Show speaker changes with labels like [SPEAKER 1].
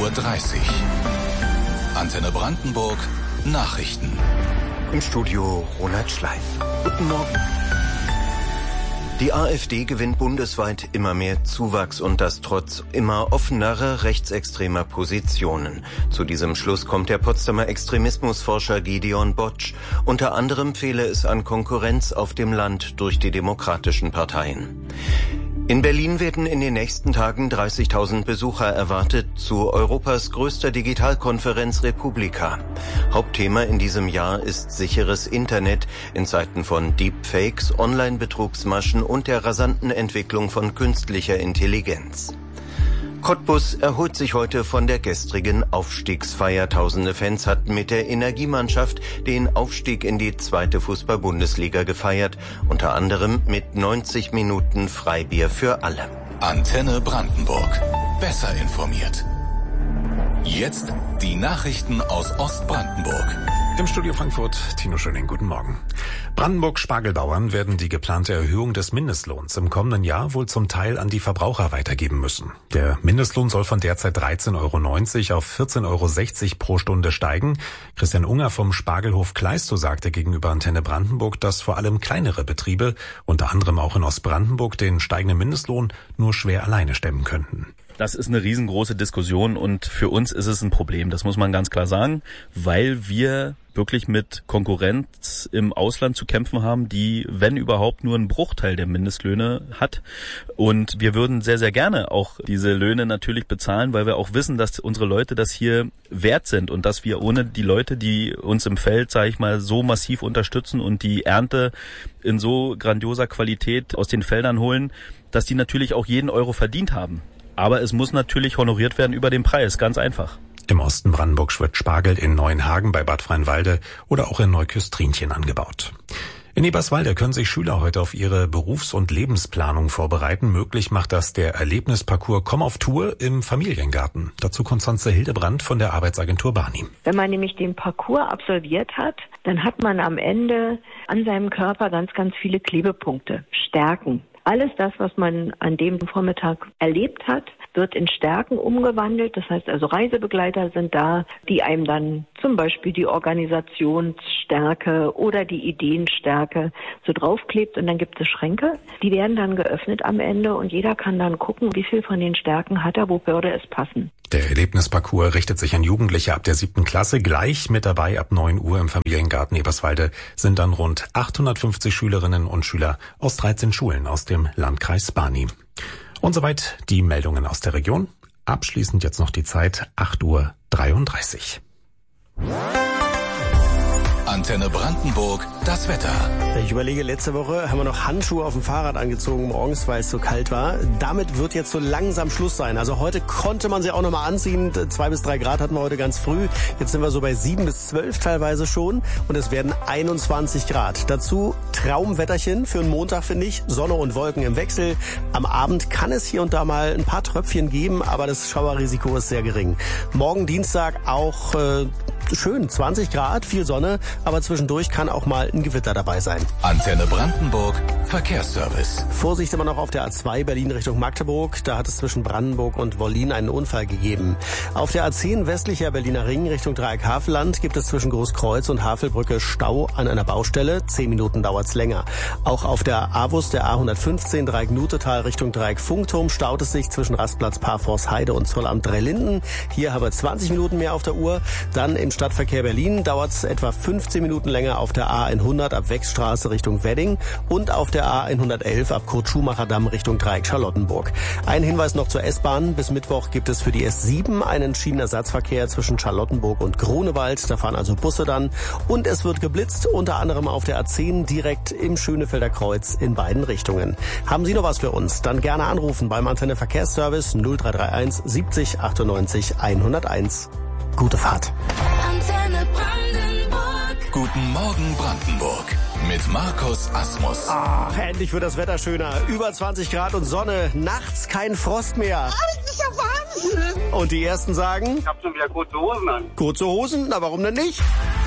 [SPEAKER 1] 8:30 Uhr. Antenne Brandenburg Nachrichten.
[SPEAKER 2] Im Studio Ronald Schleif. Guten Morgen. Die AfD gewinnt bundesweit immer mehr Zuwachs und das trotz immer offenerer rechtsextremer Positionen. Zu diesem Schluss kommt der Potsdamer Extremismusforscher Gideon Botsch. Unter anderem fehle es an Konkurrenz auf dem Land durch die demokratischen Parteien. In Berlin werden in den nächsten Tagen 30.000 Besucher erwartet zu Europas größter Digitalkonferenz Republika. Hauptthema in diesem Jahr ist sicheres Internet in Zeiten von Deepfakes, Online-Betrugsmaschen und der rasanten Entwicklung von künstlicher Intelligenz. Cottbus erholt sich heute von der gestrigen Aufstiegsfeier. Tausende Fans hatten mit der Energiemannschaft den Aufstieg in die 2. Fußball-Bundesliga gefeiert, unter anderem mit 90 Minuten Freibier für alle.
[SPEAKER 1] Antenne Brandenburg. Besser informiert. Jetzt die Nachrichten aus Ostbrandenburg.
[SPEAKER 3] Im Studio Frankfurt, Tino Schöning, guten Morgen. Brandenburg-Spargelbauern werden die geplante Erhöhung des Mindestlohns im kommenden Jahr wohl zum Teil an die Verbraucher weitergeben müssen. Der Mindestlohn soll von derzeit 13,90 € auf 14,60 € pro Stunde steigen. Christian Unger vom Spargelhof Kleistow sagte gegenüber Antenne Brandenburg, dass vor allem kleinere Betriebe, unter anderem auch in Ostbrandenburg, den steigenden Mindestlohn nur schwer alleine stemmen könnten.
[SPEAKER 4] Das ist eine riesengroße Diskussion und für uns ist es ein Problem, das muss man ganz klar sagen, weil wir wirklich mit Konkurrenz im Ausland zu kämpfen haben, die, wenn überhaupt, nur einen Bruchteil der Mindestlöhne hat. Und wir würden sehr, sehr gerne auch diese Löhne natürlich bezahlen, weil wir auch wissen, dass unsere Leute das hier wert sind und dass wir ohne die Leute, die uns im Feld, sage ich mal, so massiv unterstützen und die Ernte in so grandioser Qualität aus den Feldern holen, dass die natürlich auch jeden Euro verdient haben. Aber es muss natürlich honoriert werden über den Preis, ganz einfach.
[SPEAKER 3] Im Osten Brandenburgs wird Spargel in Neuenhagen bei Bad Freienwalde oder auch in Neuküstrinchen angebaut. In Eberswalde können sich Schüler heute auf ihre Berufs- und Lebensplanung vorbereiten. Möglich macht das der Erlebnisparcours Komm auf Tour im Familiengarten. Dazu Konstanze Hildebrand von der Arbeitsagentur Barnim.
[SPEAKER 5] Wenn man nämlich den Parcours absolviert hat, dann hat man am Ende an seinem Körper ganz, ganz viele Klebepunkte, Stärken. Alles das, was man an dem Vormittag erlebt hat, wird in Stärken umgewandelt. Das heißt also, Reisebegleiter sind da, die einem dann zum Beispiel die Organisationsstärke oder die Ideenstärke so draufklebt. Und dann gibt es Schränke, die werden dann geöffnet am Ende und jeder kann dann gucken, wie viel von den Stärken hat er, wo würde es passen.
[SPEAKER 3] Der Erlebnisparcours richtet sich an Jugendliche ab der 7. Klasse. Gleich mit dabei ab 9 Uhr im Familiengarten Eberswalde sind dann rund 850 Schülerinnen und Schüler aus 13 Schulen aus dem Landkreis Barnim. Und soweit die Meldungen aus der Region. Abschließend jetzt noch die Zeit 8:33 Uhr.
[SPEAKER 1] Antenne Brandenburg, das Wetter.
[SPEAKER 6] Ich überlege, letzte Woche haben wir noch Handschuhe auf dem Fahrrad angezogen morgens, weil es so kalt war. Damit wird jetzt so langsam Schluss sein. Also heute konnte man sie auch noch mal anziehen. 2 bis 3 Grad hatten wir heute ganz früh. Jetzt sind wir so bei 7 bis 12 teilweise schon. Und es werden 21 Grad. Dazu Traumwetterchen für einen Montag, finde ich. Sonne und Wolken im Wechsel. Am Abend kann es hier und da mal ein paar Tröpfchen geben, aber das Schauerrisiko ist sehr gering. Morgen Dienstag auch schön, 20 Grad, viel Sonne. Aber zwischendurch kann auch mal ein Gewitter dabei sein.
[SPEAKER 1] Antenne Brandenburg, Verkehrsservice.
[SPEAKER 6] Vorsicht immer noch auf der A2 Berlin Richtung Magdeburg. Da hat es zwischen Brandenburg und Wollin einen Unfall gegeben. Auf der A10 westlicher Berliner Ring Richtung Dreieck Havelland gibt es zwischen Großkreuz und Havelbrücke Stau an einer Baustelle. 10 Minuten dauert's länger. Auch auf der AWUS der A115 Dreieck Nutetal Richtung Dreieck Funkturm staut es sich zwischen Rastplatz Parforst-Heide und Zollamt Dreilinden. Hier haben wir 20 Minuten mehr auf der Uhr. Dann im Stadtverkehr Berlin dauert's etwa 15 Minuten länger auf der A100 ab Wechstraße Richtung Wedding und auf der A111 ab Kurt-Schumacher-Damm Richtung Dreieck Charlottenburg. Ein Hinweis noch zur S-Bahn. Bis Mittwoch gibt es für die S7 einen Schienenersatzverkehr zwischen Charlottenburg und Grunewald. Da fahren also Busse dann. Und es wird geblitzt, unter anderem auf der A10 direkt im Schönefelder Kreuz in beiden Richtungen. Haben Sie noch was für uns? Dann gerne anrufen beim Antenne Verkehrsservice 0331 70 98 101. Gute Fahrt.
[SPEAKER 1] Antenne Brandenburg. Guten Morgen Brandenburg. Mit Markus Asmus.
[SPEAKER 6] Ach, endlich wird das Wetter schöner. Über 20 Grad und Sonne. Nachts kein Frost mehr.
[SPEAKER 7] Das ist ja Wahnsinn.
[SPEAKER 6] Und die Ersten sagen...
[SPEAKER 7] Ich hab schon wieder kurze Hosen an.
[SPEAKER 6] Kurze Hosen? Na, warum denn nicht?